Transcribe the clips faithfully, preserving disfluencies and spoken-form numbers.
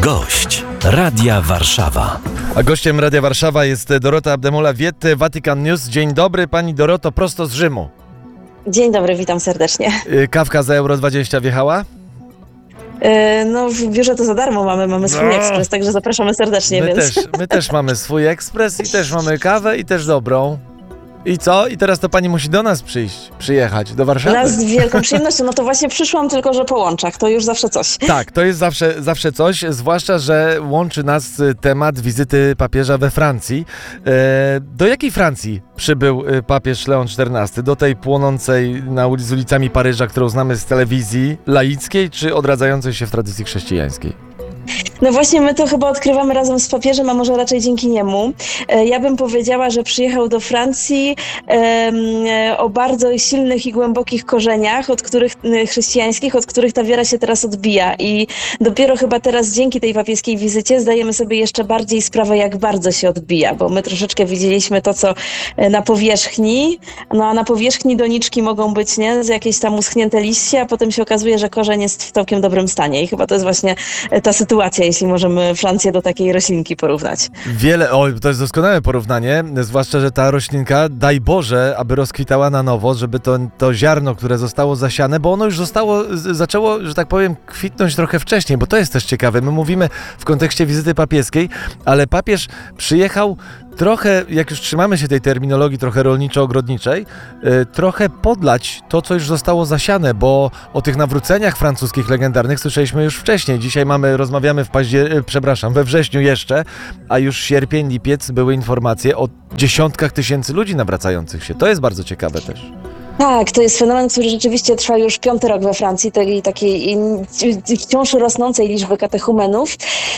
Gość Radia Warszawa. A gościem Radia Warszawa jest Dorota Abdemola-Wiet, Vatican News. Dzień dobry, pani Doroto, prosto z Rzymu. Dzień dobry, witam serdecznie. Kawka za euro dwadzieścia wjechała? Yy, no w biurze to za darmo mamy, mamy swój no. ekspres, także zapraszamy serdecznie. My, więc. też, my też mamy swój ekspres i też mamy kawę i też dobrą. I co? I teraz to pani musi do nas przyjść, przyjechać, do Warszawy? Nas z wielką przyjemnością. No to właśnie przyszłam, tylko że po łączach, to już zawsze coś. Tak, to jest zawsze, zawsze coś, zwłaszcza, że łączy nas temat wizyty papieża we Francji. E, do jakiej Francji przybył papież Leon czternasty? Do tej płonącej na ulic, z ulicami Paryża, którą znamy z telewizji laickiej, czy odradzającej się w tradycji chrześcijańskiej? No właśnie my to chyba odkrywamy razem z papieżem, a może raczej dzięki niemu. Ja bym powiedziała, że przyjechał do Francji e, o bardzo silnych i głębokich korzeniach, od których chrześcijańskich, od których ta wiara się teraz odbija. I dopiero chyba teraz dzięki tej papieskiej wizycie zdajemy sobie jeszcze bardziej sprawę, jak bardzo się odbija, bo my troszeczkę widzieliśmy to, co na powierzchni, no a na powierzchni doniczki mogą być, nie, z jakieś tam uschnięte liście, a potem się okazuje, że korzeń jest w całkiem dobrym stanie. I chyba to jest właśnie ta sytuacja, jeśli możemy Francję do takiej roślinki porównać. Wiele, oj, to jest doskonałe porównanie, zwłaszcza, że ta roślinka, daj Boże, aby rozkwitała na nowo, żeby to, to ziarno, które zostało zasiane, bo ono już zostało, zaczęło, że tak powiem, kwitnąć trochę wcześniej, bo to jest też ciekawe. My mówimy w kontekście wizyty papieskiej, ale papież przyjechał trochę, jak już trzymamy się tej terminologii trochę rolniczo-ogrodniczej, yy, trochę podlać to, co już zostało zasiane, bo o tych nawróceniach francuskich legendarnych słyszeliśmy już wcześniej. Dzisiaj mamy, rozmawiamy w paździer... przepraszam, we wrześniu jeszcze, a już sierpień, lipiec były informacje o dziesiątkach tysięcy ludzi nawracających się. To jest bardzo ciekawe też. Tak, to jest fenomen, który rzeczywiście trwa już piąty rok we Francji, tej takiej wciąż rosnącej liczby katechumenów.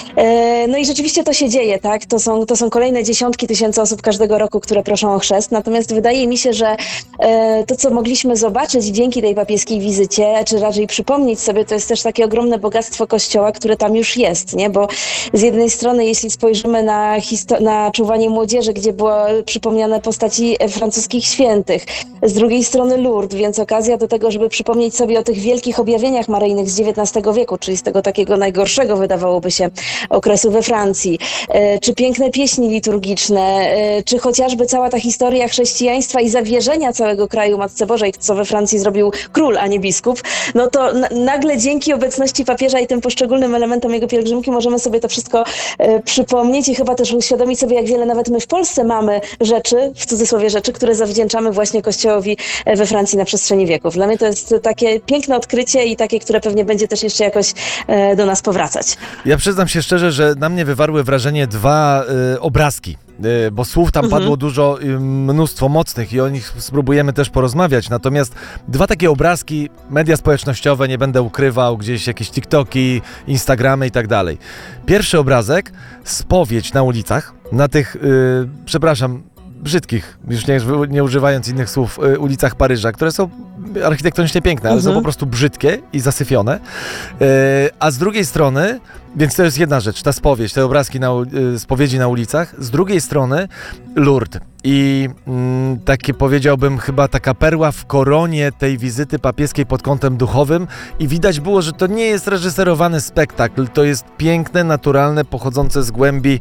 No i rzeczywiście to się dzieje, tak? To są, to są kolejne dziesiątki tysięcy osób każdego roku, które proszą o chrzest. Natomiast wydaje mi się, że to, co mogliśmy zobaczyć dzięki tej papieskiej wizycie, czy raczej przypomnieć sobie, to jest też takie ogromne bogactwo Kościoła, które tam już jest, nie? Bo z jednej strony, jeśli spojrzymy na, histo- na czuwanie młodzieży, gdzie były przypomniane postaci francuskich świętych, z drugiej strony Lourdes, więc okazja do tego, żeby przypomnieć sobie o tych wielkich objawieniach maryjnych z dziewiętnastego wieku, czyli z tego takiego najgorszego, wydawałoby się, okresu we Francji, czy piękne pieśni liturgiczne, czy chociażby cała ta historia chrześcijaństwa i zawierzenia całego kraju Matce Bożej, co we Francji zrobił król, a nie biskup, no to nagle dzięki obecności papieża i tym poszczególnym elementom jego pielgrzymki możemy sobie to wszystko przypomnieć i chyba też uświadomić sobie, jak wiele nawet my w Polsce mamy rzeczy, w cudzysłowie rzeczy, które zawdzięczamy właśnie Kościołowi we Francji na przestrzeni wieków. Dla mnie to jest takie piękne odkrycie i takie, które pewnie będzie też jeszcze jakoś e, do nas powracać. Ja przyznam się szczerze, że na mnie wywarły wrażenie dwa y, obrazki. Bo słów tam mhm. padło dużo, mnóstwo mocnych i o nich spróbujemy też porozmawiać. Natomiast dwa takie obrazki, media społecznościowe, nie będę ukrywał, gdzieś jakieś TikToki, Instagramy i tak dalej. Pierwszy obrazek, spowiedź na ulicach, na tych, yy, przepraszam, brzydkich, już nie, nie używając innych słów, y, ulicach Paryża, które są architektonicznie piękne, ale mhm. są po prostu brzydkie i zasyfione. Y, a z drugiej strony, więc to jest jedna rzecz, ta spowiedź, te obrazki na, y, spowiedzi na ulicach. Z drugiej strony Lourdes. I mm, takie powiedziałbym chyba taka perła w koronie tej wizyty papieskiej pod kątem duchowym i widać było, że to nie jest reżyserowany spektakl, to jest piękne, naturalne, pochodzące z głębi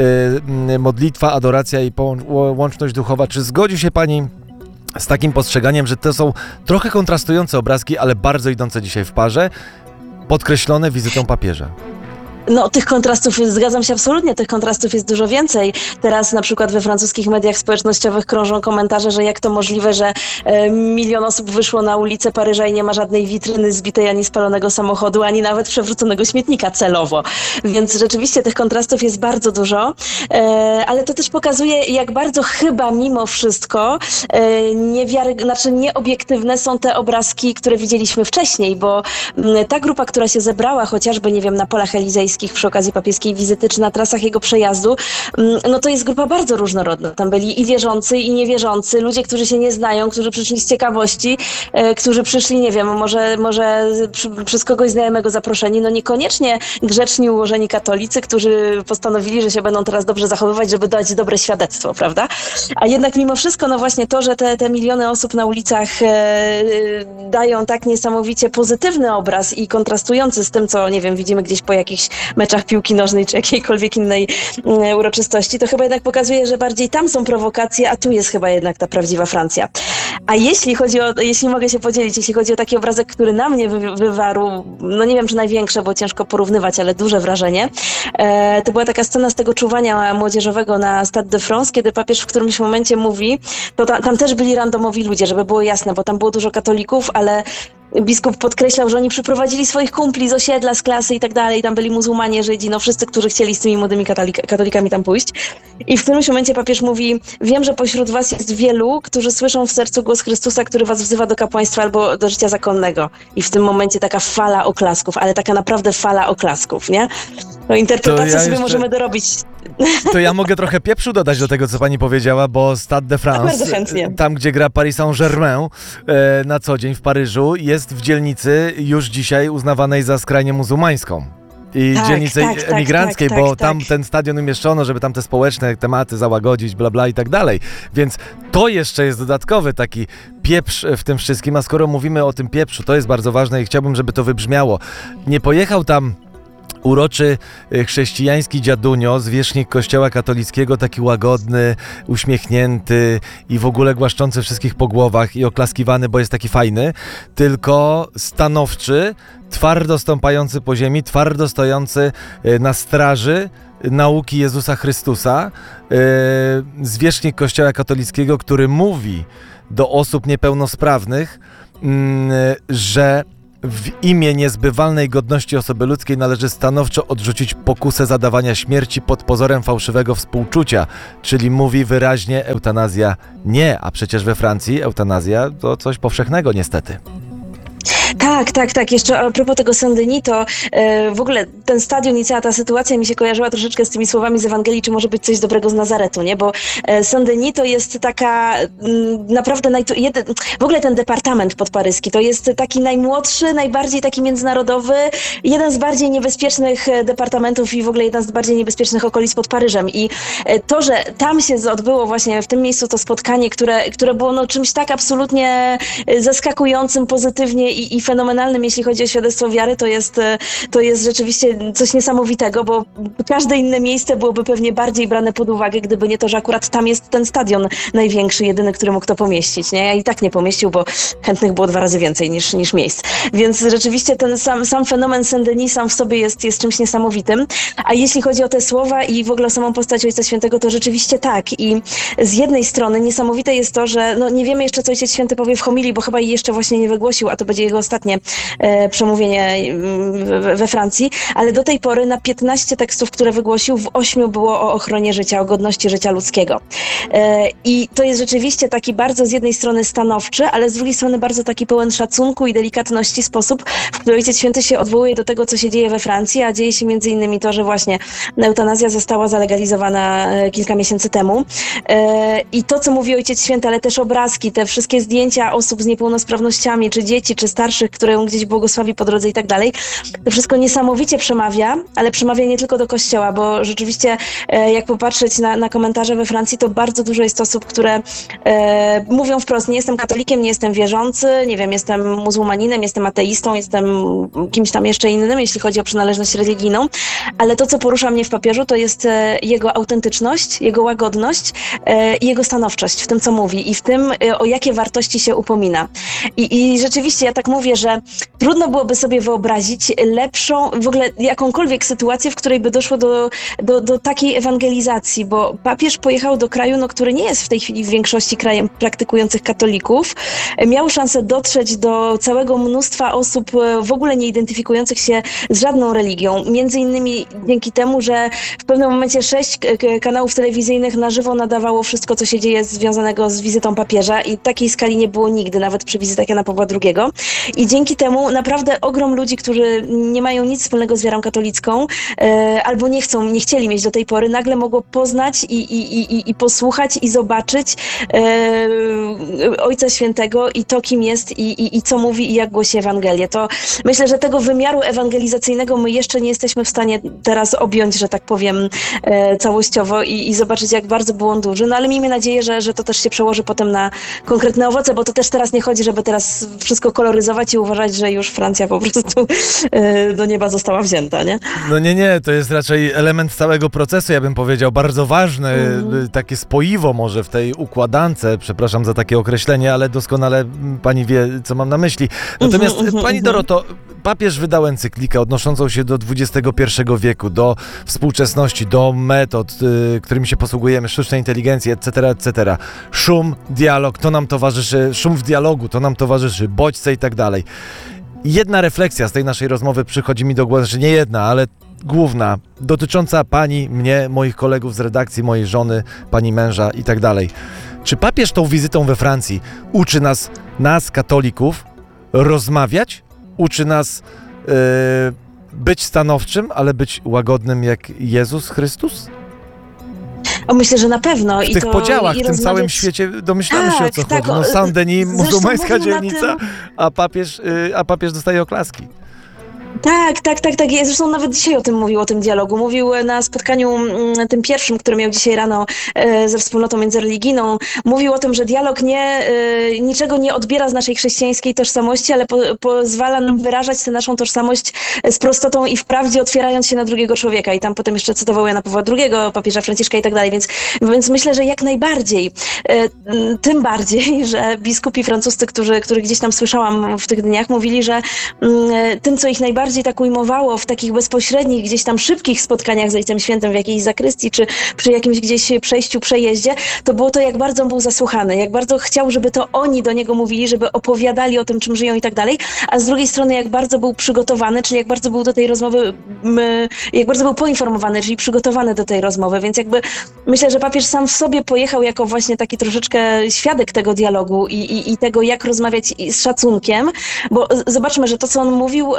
y, modlitwa, adoracja i połą- łączność duchowa. Czy zgodzi się pani z takim postrzeganiem, że to są trochę kontrastujące obrazki, ale bardzo idące dzisiaj w parze, podkreślone wizytą papieża? No, tych kontrastów, zgadzam się absolutnie, tych kontrastów jest dużo więcej. Teraz na przykład we francuskich mediach społecznościowych krążą komentarze, że jak to możliwe, że e, milion osób wyszło na ulicę Paryża i nie ma żadnej witryny zbitej, ani spalonego samochodu, ani nawet przewróconego śmietnika celowo. Więc rzeczywiście tych kontrastów jest bardzo dużo, e, ale to też pokazuje, jak bardzo chyba mimo wszystko e, niewiary, znaczy nieobiektywne są te obrazki, które widzieliśmy wcześniej, bo m, ta grupa, która się zebrała chociażby, nie wiem, na polach elizejskich, przy okazji papieskiej wizyty, czy na trasach jego przejazdu, no to jest grupa bardzo różnorodna. Tam byli i wierzący, i niewierzący, ludzie, którzy się nie znają, którzy przyszli z ciekawości, e, którzy przyszli, nie wiem, może, może przy, przez kogoś znajomego zaproszeni, no niekoniecznie grzeczni, ułożeni katolicy, którzy postanowili, że się będą teraz dobrze zachowywać, żeby dać dobre świadectwo, prawda? A jednak mimo wszystko, no właśnie to, że te, te miliony osób na ulicach e, dają tak niesamowicie pozytywny obraz i kontrastujący z tym, co, nie wiem, widzimy gdzieś po jakichś meczach piłki nożnej czy jakiejkolwiek innej e, uroczystości, to chyba jednak pokazuje, że bardziej tam są prowokacje, a tu jest chyba jednak ta prawdziwa Francja. A jeśli chodzi o, jeśli mogę się podzielić, jeśli chodzi o taki obrazek, który na mnie wy, wywarł, no nie wiem, czy największe, bo ciężko porównywać, ale duże wrażenie, e, to była taka scena z tego czuwania młodzieżowego na Stade de France, kiedy papież w którymś momencie mówi, to ta, tam też byli randomowi ludzie, żeby było jasne, bo tam było dużo katolików, ale biskup podkreślał, że oni przyprowadzili swoich kumpli z osiedla, z klasy i tak dalej, tam byli muzułmanie, Żydzi, no wszyscy, którzy chcieli z tymi młodymi katolik- katolikami tam pójść. I w którymś momencie papież mówi, wiem, że pośród was jest wielu, którzy słyszą w sercu głos Chrystusa, który was wzywa do kapłaństwa albo do życia zakonnego. I w tym momencie taka fala oklasków, ale taka naprawdę fala oklasków, nie? No interpretację ja sobie jeszcze... możemy dorobić. To ja mogę trochę pieprzu dodać do tego, co pani powiedziała, bo Stade de France, bardzo chętnie. tam gdzie gra Paris Saint-Germain e, na co dzień w Paryżu, jest w dzielnicy już dzisiaj uznawanej za skrajnie muzułmańską. I tak, dzielnicy tak, tak, emigranckiej, tak, bo tak, tam tak. ten stadion umieszczono, żeby tam te społeczne tematy załagodzić, bla bla i tak dalej. Więc to jeszcze jest dodatkowy taki pieprz w tym wszystkim, a skoro mówimy o tym pieprzu, to jest bardzo ważne i chciałbym, żeby to wybrzmiało. Nie pojechał tam uroczy chrześcijański dziadunio, zwierzchnik kościoła katolickiego, taki łagodny, uśmiechnięty i w ogóle głaszczący wszystkich po głowach i oklaskiwany, bo jest taki fajny, tylko stanowczy, twardo stąpający po ziemi, twardo stojący na straży nauki Jezusa Chrystusa, zwierzchnik kościoła katolickiego, który mówi do osób niepełnosprawnych, że w imię niezbywalnej godności osoby ludzkiej należy stanowczo odrzucić pokusę zadawania śmierci pod pozorem fałszywego współczucia, czyli mówi wyraźnie eutanazja nie, a przecież we Francji eutanazja to coś powszechnego niestety. Tak, tak, tak. Jeszcze a propos tego Saint-Denis, to e, w ogóle ten stadion i cała ta sytuacja mi się kojarzyła troszeczkę z tymi słowami z Ewangelii, czy może być coś dobrego z Nazaretu, nie? Bo e, Saint-Denis to jest taka m, naprawdę, naj, jeden, w ogóle ten departament podparyski, to jest taki najmłodszy, najbardziej taki międzynarodowy, jeden z bardziej niebezpiecznych departamentów i w ogóle jedna z bardziej niebezpiecznych okolic pod Paryżem. I e, to, że tam się odbyło właśnie w tym miejscu to spotkanie, które, które było no, czymś tak absolutnie zaskakującym, pozytywnie i, i fenomenalnym, jeśli chodzi o świadectwo wiary, to jest, to jest rzeczywiście coś niesamowitego, bo każde inne miejsce byłoby pewnie bardziej brane pod uwagę, gdyby nie to, że akurat tam jest ten stadion największy, jedyny, który mógł to pomieścić. Nie? Ja i tak nie pomieścił, bo chętnych było dwa razy więcej niż, niż miejsc. Więc rzeczywiście ten sam, sam fenomen Saint-Denis sam w sobie jest, jest czymś niesamowitym. A jeśli chodzi o te słowa i w ogóle o samą postać Ojca Świętego, to rzeczywiście tak. I z jednej strony niesamowite jest to, że no nie wiemy jeszcze, co Ojciec Święty powie w homilii, bo chyba jej jeszcze właśnie nie wygłosił, a to będzie jego ostatnie e, przemówienie we, we Francji, ale do tej pory na piętnaście tekstów, które wygłosił, w ośmiu było o ochronie życia, o godności życia ludzkiego. E, I to jest rzeczywiście taki bardzo z jednej strony stanowczy, ale z drugiej strony bardzo taki pełen szacunku i delikatności sposób, w który Ojciec Święty się odwołuje do tego, co się dzieje we Francji, a dzieje się między innymi to, że właśnie eutanazja została zalegalizowana kilka miesięcy temu. E, I to, co mówi Ojciec Święty, ale też obrazki, te wszystkie zdjęcia osób z niepełnosprawnościami, czy dzieci, czy starszych, które ją gdzieś błogosławi po drodze i tak dalej. To wszystko niesamowicie przemawia, ale przemawia nie tylko do Kościoła, bo rzeczywiście e, jak popatrzeć na, na komentarze we Francji, to bardzo dużo jest osób, które e, mówią wprost, nie jestem katolikiem, nie jestem wierzący, nie wiem, jestem muzułmaninem, jestem ateistą, jestem kimś tam jeszcze innym, jeśli chodzi o przynależność religijną, ale to, co porusza mnie w papieżu, to jest e, jego autentyczność, jego łagodność e, i jego stanowczość w tym, co mówi i w tym, e, o jakie wartości się upomina. I, i rzeczywiście ja tak mówię, że trudno byłoby sobie wyobrazić lepszą, w ogóle jakąkolwiek sytuację, w której by doszło do, do, do takiej ewangelizacji, bo papież pojechał do kraju, no, który nie jest w tej chwili w większości krajem praktykujących katolików. Miał szansę dotrzeć do całego mnóstwa osób w ogóle nie identyfikujących się z żadną religią. Między innymi dzięki temu, że w pewnym momencie sześć kanałów telewizyjnych na żywo nadawało wszystko, co się dzieje związanego z wizytą papieża i takiej skali nie było nigdy, nawet przy wizytach Jana Pawła drugiego. I dzięki temu naprawdę ogrom ludzi, którzy nie mają nic wspólnego z wiarą katolicką e, albo nie chcą, nie chcieli mieć do tej pory, nagle mogło poznać i, i, i, i posłuchać i zobaczyć e, Ojca Świętego i to, kim jest i, i, i co mówi i jak głosi Ewangelię. To myślę, że tego wymiaru ewangelizacyjnego my jeszcze nie jesteśmy w stanie teraz objąć, że tak powiem, e, całościowo i, i zobaczyć, jak bardzo był on duży. No ale miejmy nadzieję, że, że to też się przełoży potem na konkretne owoce, bo to też teraz nie chodzi, żeby teraz wszystko koloryzować i uważać, że już Francja po prostu do nieba została wzięta. święta, nie? No nie, nie, to jest raczej element całego procesu, ja bym powiedział, bardzo ważne, Mhm. y, takie spoiwo może w tej układance, przepraszam za takie określenie, ale doskonale mm, pani wie, co mam na myśli. Natomiast Mhm, y, pani mhm, Doroto, papież wydał encyklikę odnoszącą się do dwudziestego pierwszego wieku, do współczesności, do metod, y, którymi się posługujemy, sztucznej inteligencji, et cetera, et cetera. Szum, dialog, to nam towarzyszy, szum w dialogu, to nam towarzyszy, bodźce i tak dalej. Jedna refleksja z tej naszej rozmowy przychodzi mi do głowy, że nie jedna, ale główna, dotycząca pani, mnie, moich kolegów z redakcji, mojej żony, pani męża i tak dalej. Czy papież tą wizytą we Francji uczy nas, nas katolików, rozmawiać? Uczy nas yy, być stanowczym, ale być łagodnym jak Jezus Chrystus? O, myślę, że na pewno. W I tych to, podziałach, i w tym rozmawiać- całym świecie domyślamy się, o Tak, co tak, chodzi. No o, Saint-Denis, zresztą muzułmańska mówił na dzielnica, tym- a papież, yy, a papież dostaje oklaski. Tak, tak, tak, tak. Ja zresztą nawet dzisiaj o tym mówił, o tym dialogu. Mówił na spotkaniu mm, tym pierwszym, który miał dzisiaj rano e, ze wspólnotą międzyreligijną. Mówił o tym, że dialog nie, e, niczego nie odbiera z naszej chrześcijańskiej tożsamości, ale po, pozwala nam wyrażać tę naszą tożsamość z prostotą i w prawdzie, otwierając się na drugiego człowieka. I tam potem jeszcze cytował Jana Pawła drugiego, papieża Franciszka i tak dalej. Więc, więc myślę, że jak najbardziej. E, m, tym bardziej, że biskupi francuscy, którzy, których gdzieś tam słyszałam w tych dniach, mówili, że mm, tym, co ich najbardziej bardziej tak ujmowało w takich bezpośrednich, gdzieś tam szybkich spotkaniach z Ojcem Świętym w jakiejś zakrystii, czy przy jakimś gdzieś przejściu, przejeździe, to było to, jak bardzo on był zasłuchany, jak bardzo chciał, żeby to oni do niego mówili, żeby opowiadali o tym, czym żyją i tak dalej, a z drugiej strony, jak bardzo był przygotowany, czyli jak bardzo był do tej rozmowy, m, jak bardzo był poinformowany, czyli przygotowany do tej rozmowy, więc jakby myślę, że papież sam w sobie pojechał jako właśnie taki troszeczkę świadek tego dialogu i, i, i tego, jak rozmawiać z szacunkiem, bo zobaczmy, że to, co on mówił,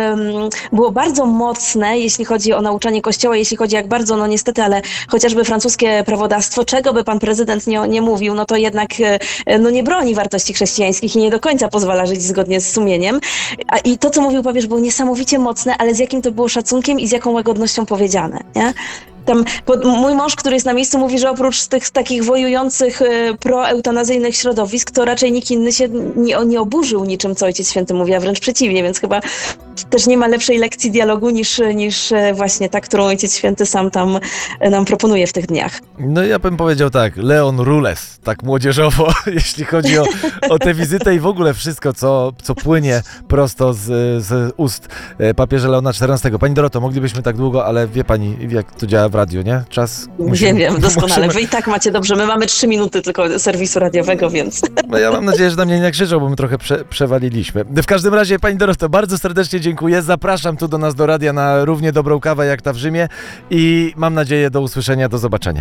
było bardzo mocne, jeśli chodzi o nauczanie Kościoła, jeśli chodzi jak bardzo, no niestety, ale chociażby francuskie prawodawstwo, czego by pan prezydent nie, nie mówił, no to jednak no nie broni wartości chrześcijańskich i nie do końca pozwala żyć zgodnie z sumieniem. A, i to, co mówił papież, było niesamowicie mocne, ale z jakim to było szacunkiem i z jaką łagodnością powiedziane, nie? Tam pod, mój mąż, który jest na miejscu, mówi, że oprócz tych takich wojujących y, proeutanazyjnych środowisk, to raczej nikt inny się nie, nie oburzył niczym, co Ojciec Święty mówi, a wręcz przeciwnie, więc chyba też nie ma lepszej lekcji dialogu niż, niż właśnie ta, którą Ojciec Święty sam tam nam proponuje w tych dniach. No ja bym powiedział tak, Leon Rules, tak młodzieżowo, jeśli chodzi o, o tę wizytę i w ogóle wszystko, co, co płynie prosto z, z ust papieża Leona czternastego. Pani Doroto, moglibyśmy tak długo, ale wie pani, jak to działa w radiu, nie? Czas... Musimy, wiem, wiem, doskonale. musimy... Wy i tak macie dobrze. My mamy trzy minuty tylko serwisu radiowego, więc... No ja mam nadzieję, że na mnie nie krzyczą, bo my trochę prze, przewaliliśmy. W każdym razie, pani Doroto, bardzo serdecznie dziękuję. Zapraszam tu do nas do radia na równie dobrą kawę jak ta w Rzymie i mam nadzieję do usłyszenia, do zobaczenia.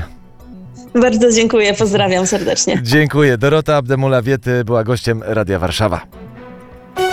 Bardzo dziękuję, pozdrawiam serdecznie. Dziękuję. Dorota Abdemula-Wiety była gościem Radia Warszawa.